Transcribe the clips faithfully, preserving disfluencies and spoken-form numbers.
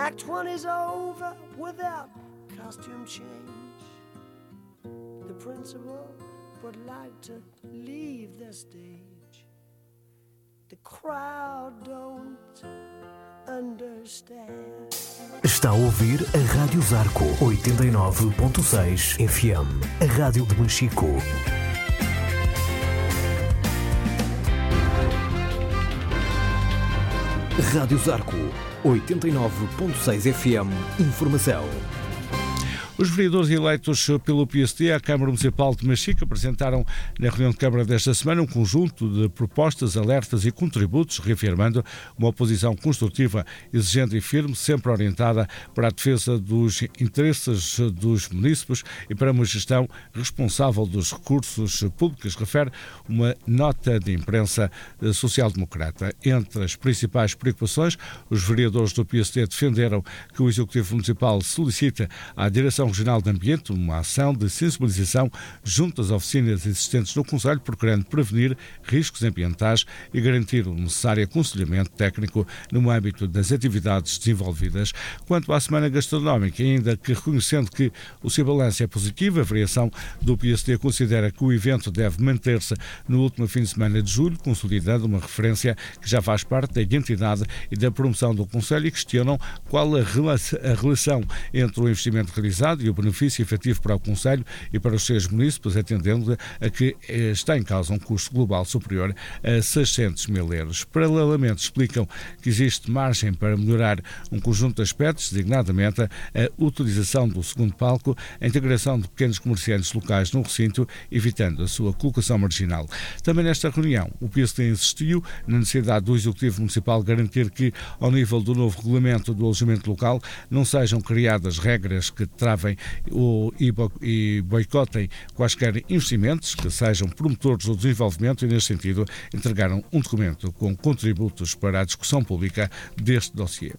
Act one is over without costume change. The principal would like to leave the stage. The crowd don't understand. Está a ouvir a Rádio Zarco oitenta e nove ponto seis F M, a rádio de Machico. Rádio Zarco oitenta e nove ponto seis F M. Informação. Os vereadores eleitos pelo P S D à Câmara Municipal de Machico apresentaram na reunião de Câmara desta semana um conjunto de propostas, alertas e contributos, reafirmando uma oposição construtiva, exigente e firme, sempre orientada para a defesa dos interesses dos munícipes e para uma gestão responsável dos recursos públicos, refere uma nota de imprensa social-democrata. Entre as principais preocupações, os vereadores do P S D defenderam que o Executivo Municipal solicita à Direção Regional de Ambiente uma ação de sensibilização junto às oficinas existentes no Conselho, procurando prevenir riscos ambientais e garantir o necessário aconselhamento técnico no âmbito das atividades desenvolvidas. Quanto à Semana Gastronómica, ainda que reconhecendo que o seu balanço é positivo, a variação do P S D considera que o evento deve manter-se no último fim de semana de julho, consolidando uma referência que já faz parte da identidade e da promoção do Conselho, e questionam qual a relação entre o investimento realizado e o benefício efetivo para o Conselho e para os seus munícipes, atendendo a que está em causa um custo global superior a seiscentos mil euros. Paralelamente, explicam que existe margem para melhorar um conjunto de aspectos, designadamente a utilização do segundo palco, a integração de pequenos comerciantes locais no recinto, evitando a sua colocação marginal. Também nesta reunião, o P S D insistiu na necessidade do Executivo Municipal garantir que, ao nível do novo regulamento do alojamento local, não sejam criadas regras que travem e boicotem quaisquer investimentos que sejam promotores do desenvolvimento, e, neste sentido, entregaram um documento com contributos para a discussão pública deste dossiê.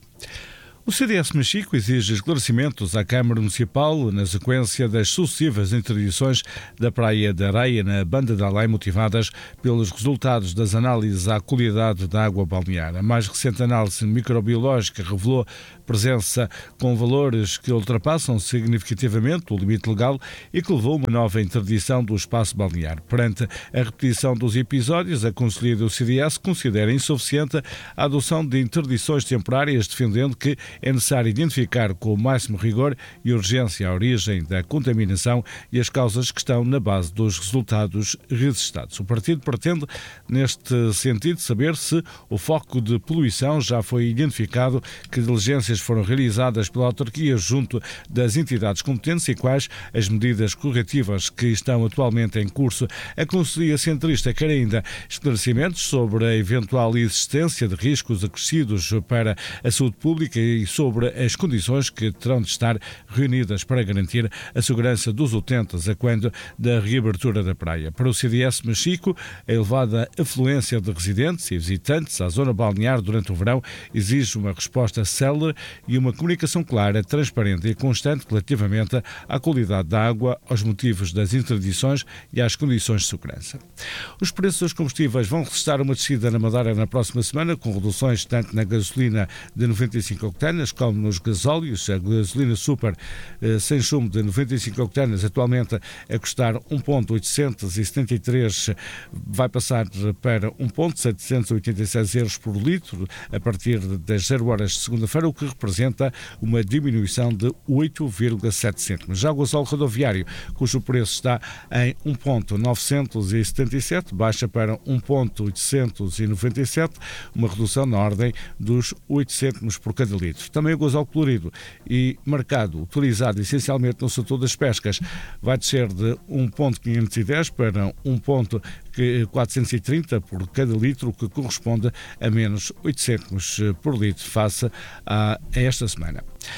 O C D S Machico exige esclarecimentos à Câmara Municipal na sequência das sucessivas interdições da Praia da Areia na Banda da Além, motivadas pelos resultados das análises à qualidade da água balnear. A mais recente análise microbiológica revelou presença com valores que ultrapassam significativamente o limite legal e que levou a uma nova interdição do espaço balnear. Perante a repetição dos episódios, a Conselhia do C D S considera insuficiente a adoção de interdições temporárias, defendendo que é necessário identificar com o máximo rigor e urgência a origem da contaminação e as causas que estão na base dos resultados registados. O partido pretende, neste sentido, saber se o foco de poluição já foi identificado, que diligências foram realizadas pela autarquia junto das entidades competentes e quais as medidas corretivas que estão atualmente em curso. A Conselhia Centrista quer ainda esclarecimentos sobre a eventual existência de riscos acrescidos para a saúde pública e sobre as condições que terão de estar reunidas para garantir a segurança dos utentes a quando da reabertura da praia. Para o C D S Machico, a elevada afluência de residentes e visitantes à zona balnear durante o verão exige uma resposta célere e uma comunicação clara, transparente e constante relativamente à qualidade da água, aos motivos das interdições e às condições de segurança. Os preços dos combustíveis vão registrar uma descida na Madeira na próxima semana, com reduções tanto na gasolina de noventa e cinco octanas como nos gasóleos. A gasolina super eh, sem chumbo de noventa e cinco octanas, atualmente a custar um vírgula oitocentos e setenta e três, vai passar para um vírgula setecentos e oitenta e seis euros por litro a partir das zero horas de segunda-feira, o que representa uma diminuição de oito vírgula sete cêntimos. Já o gasóleo rodoviário, cujo preço está em um vírgula novecentos e setenta e sete, baixa para um vírgula oitocentos e noventa e sete, uma redução na ordem dos oito cêntimos por cada litro. Também o gasóleo colorido e marcado, utilizado essencialmente no setor das pescas, vai descer de um vírgula quinhentos e dez para um vírgula quatrocentos e trinta por cada litro, o que corresponde a menos oito cêntimos por litro face a esta semana. A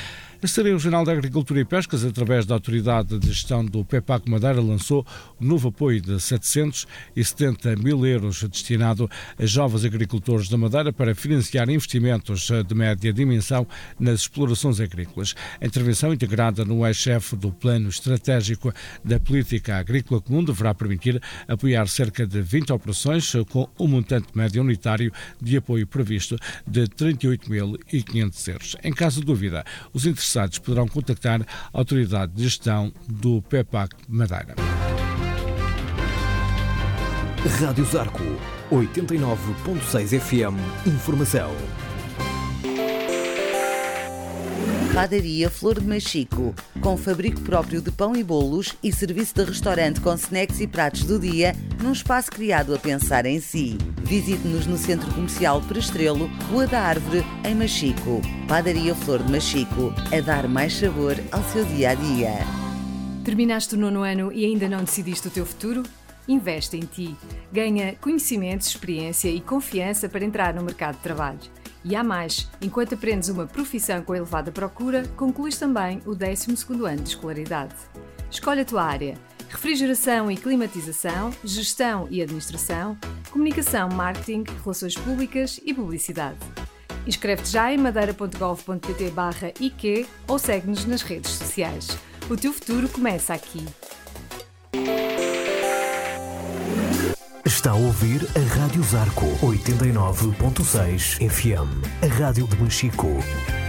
A Secretaria Regional da Agricultura e Pescas, através da Autoridade de Gestão do PEPAC Madeira, lançou um novo apoio de setecentos e setenta mil euros destinado a jovens agricultores da Madeira para financiar investimentos de média dimensão nas explorações agrícolas. A intervenção integrada no eixo-chefe do Plano Estratégico da Política Agrícola Comum deverá permitir apoiar cerca de vinte operações com um montante médio unitário de apoio previsto de trinta e oito mil e quinhentos euros. Em caso de dúvida, os interessados poderão contactar a Autoridade de Gestão do PEPAC Madeira. Rádio Zarco, oitenta e nove ponto seis F M. Informação. Padaria Flor de Machico, com fabrico próprio de pão e bolos e serviço de restaurante com snacks e pratos do dia, num espaço criado a pensar em si. Visite-nos no Centro Comercial Prestrelo, Rua da Árvore, em Machico. Padaria Flor de Machico, a dar mais sabor ao seu dia-a-dia. Terminaste o nono ano e ainda não decidiste o teu futuro? Investe em ti. Ganha conhecimentos, experiência e confiança para entrar no mercado de trabalho. E há mais, enquanto aprendes uma profissão com elevada procura, concluís também o décimo segundo ano de escolaridade. Escolhe a tua área: refrigeração e climatização, gestão e administração, comunicação, marketing, relações públicas e publicidade. Inscreve-te já em madeira ponto gov ponto pt barra I Q ou segue-nos nas redes sociais. O teu futuro começa aqui. Está a ouvir a Rádio Zarco, oitenta e nove ponto seis F M. A Rádio de Machico.